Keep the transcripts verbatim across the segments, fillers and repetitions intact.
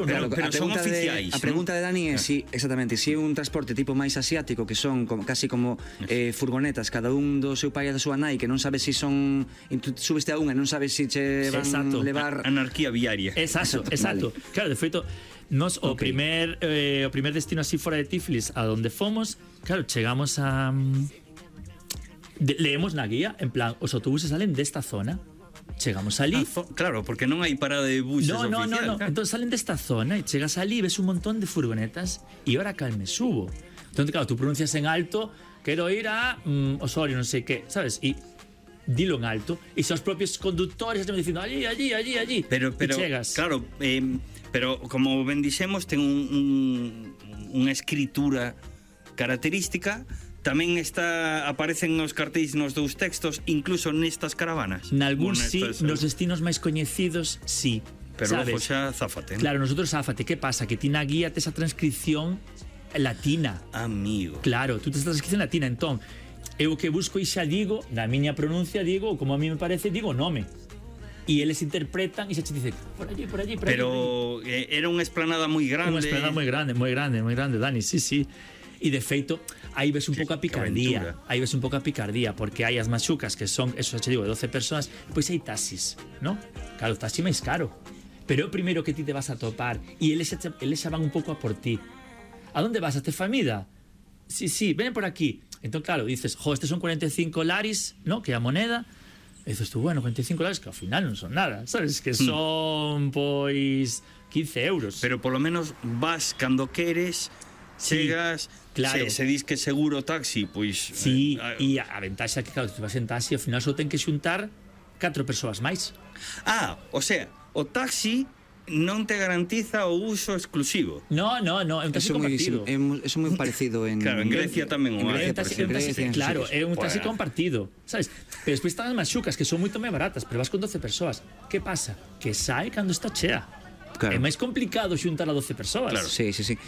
claro, Pero, no. pero son oficiais. De, a pregunta de Dani é si, exactamente, si é un transporte tipo máis asiático, que son como, casi como eh, furgonetas, cada un do seu pai e da súa nai, que non sabes si son, subeste a unha, non sabes si che van Exacto. levar... A, anarquía viaria. Exacto, exacto. Vale. Claro, de feito, nos o okay. primer eh, o primer destino así fora de Tiflis a donde fomos, claro, chegamos a de, leemos na guía, en plan, os autobuses salen desta zona. Chegamos ali. Ah, claro, porque non hai parada de buses no, no, oficial. No, no, no. Entón salen desta zona e chegas ali, ves un montón de furgonetas e ahora cal me subo. Entón, claro, tú pronuncias en alto, quero ir a mm, Osorio, non sei que, sabes? E dilo en alto e xa os propios conductores están dicindo allí, allí, allí, allí. Pero, pero chegas. Claro, eh, pero como ben dixemos, ten un, un, unha escritura característica. Tamén está aparecen nos cartéis nos dous textos, incluso nestas caravanas. Nalgúns sí, nos destinos máis coñecidos sí. Pero sabes? ojo xa záfate, ¿no? Claro, nosotros záfate. Que pasa? Que ti na guía tes a transcripción latina. Amigo. Claro, tú tes a transcripción latina, entón eu que busco e xa digo, na miña pronuncia digo, como a mí me parece, digo nome. E eles interpretan e xa te dice por allí, por allí, por allí. Pero allí. Era unha esplanada moi grande. Unha esplanada moi grande, moi grande, moi grande, Dani, sí, sí. E de feito, aí ves un pouco a picardía. Aí ves un pouco a picardía, porque hai as machucas que son, eso xa te digo, doce persoas, pois hai taxis, ¿no? Claro, o taxi máis caro. Pero é o primeiro que ti te vas a topar e eles xa, eles xa van un pouco a por ti. A donde vas? A Tefamida? Sí, sí, ven por aquí. Entón, claro, dices, jo, estes son cuarenta e cinco laris, ¿no? Que é a moneda. E dices tú, bueno, cuarenta e cinco laris, que ao final non son nada, sabes? Que son, pois, quince euros. Pero polo menos vas cando queres, chegas, sí, claro. se, se dis que seguro taxi, pois... Sí, eh, e a, a ventaxa é que, claro, tú vas en taxi, ao final só ten que xuntar catro persoas máis. Ah, o sea, o taxi non te garantiza o uso exclusivo. No, no, no, é un taxi eso compartido. Muy, eso é moi parecido en... Claro, en Grecia tamén o hai. Claro, é un taxi bueno. compartido, sabes? Pero despois están as machucas, que son moito máis baratas, pero vas con doce persoas. Que pasa? Que sai cando está chea. Claro. É máis complicado xuntar a doce persoas. Claro. Sí, sí, sí.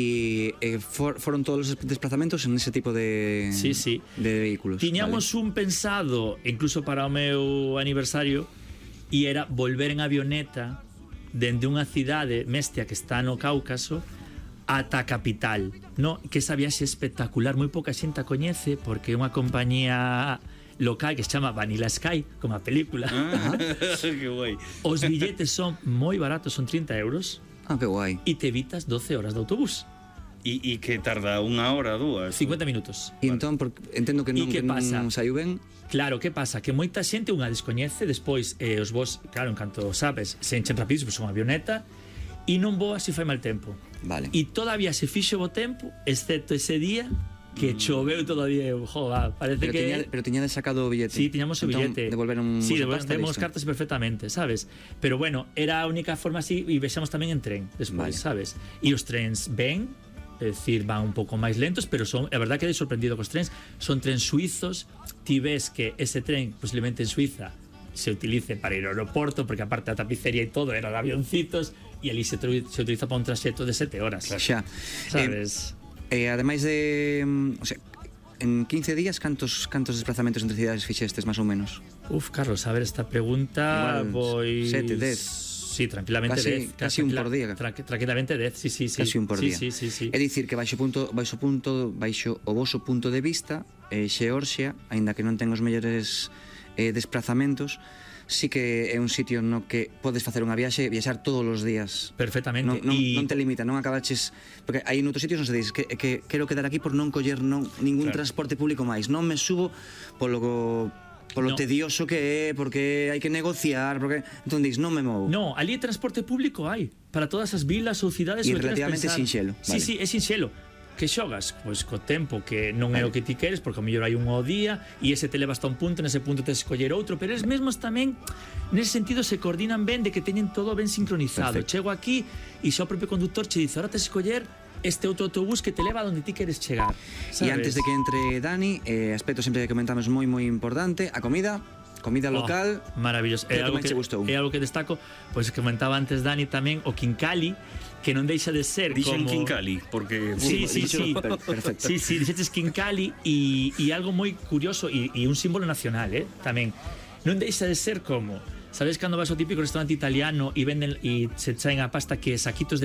E eh, for, foron todos os desplazamentos en ese tipo de sí, sí. de vehículos. Tiñamos vale. un pensado, incluso para o meu aniversario, e era volver en avioneta dende unha cidade mestia que está no Cáucaso ata a capital, no? Que esa viaxe espectacular, moi pouca xente a coñece porque é unha compañía local que se chama Vanilla Sky, como a película. Ah, que guai. Os billetes son moi baratos, son trinta euros. Ah, que guai. E te evitas doce horas de autobús. E, e que tarda unha hora, dúas? cincuenta minutos. E entón, por, entendo que non, que non saiu ben. Claro, que pasa? Que moita xente unha descoñece, despois eh, os vos, claro, en canto sabes, se enchen rapidísimo, son avioneta, e non voa se fai mal tempo. Vale. E todavía se fixo bo tempo, excepto ese día que choveu todavía, jo, va, parece pero que... Tiña, pero tiñades sacado o billete. Sí, tiñamos o entón, billete. Devolveron sí, devolvemos cartas perfectamente, sabes? Pero bueno, era a única forma así, e vexamos tamén en tren, despois, vale. sabes? E os trens ven, é dicir, van un pouco máis lentos, pero son, é verdad que quedei sorprendido cos trens, son trens suizos, ti ves que ese tren, posiblemente en Suiza, se utilice para ir ao aeroporto, porque aparte a tapicería e todo era de avioncitos, e ali se, se utiliza para un traxecto de sete horas. Xa. Sabes? Eh, eh, ademais de... O sea, en quince días, cantos cantos desplazamentos entre cidades fixestes, máis ou menos? Uf, Carlos, a ver, esta pregunta... Igual, pois... sete, dez... Sí, tranquilamente casi, dez. Casi un por día. Tra tranquilamente dez, sí, sí, sí. Casi un por sí, día. Sí, sí, sí. É dicir que baixo punto, baixo punto, baixo o voso punto de vista, eh, Xeorxia, aínda que non ten os mellores eh, desplazamentos, sí que é un sitio no que podes facer unha viaxe, viaxar todos os días. Perfectamente. Non, non, y... non te limita, non acabaches, porque hai noutros sitios non se dices que, que quero quedar aquí por non coller non, ningún claro. transporte público máis, non me subo polo polo no. tedioso que é, porque hai que negociar, porque entón dis, non me movo. No, ali transporte público hai para todas as vilas ou cidades. E relativamente sinxelo. Sí, vale. sí, é sinxelo. Que xogas? Pois co tempo que non é o que ti queres, porque ao mellor hai un ao día e ese te leva hasta un punto, nese punto tes que escoller outro, pero es mesmos tamén nese sentido se coordinan ben, de que teñen todo ben sincronizado. Perfecto. Chego aquí e xa o propio conductor che dice, ahora tes que escoller este outro autobús que te leva a donde ti queres chegar, sabes? E antes de que entre Dani, eh, aspecto sempre que comentamos moi moi importante, a comida, comida local. Oh, maravilloso. É algo que, é algo que destaco, pois que comentaba antes Dani tamén, o quincali, que non deixa de ser Dixen como... quincali, porque... Sí, sí, sí. Perfecto. Sí, sí, dixetes quincali e, e algo moi curioso e, e un símbolo nacional, eh, tamén. Non deixa de ser como... Sabes cando vas ao típico restaurante italiano e venden e se traen a pasta que saquitos de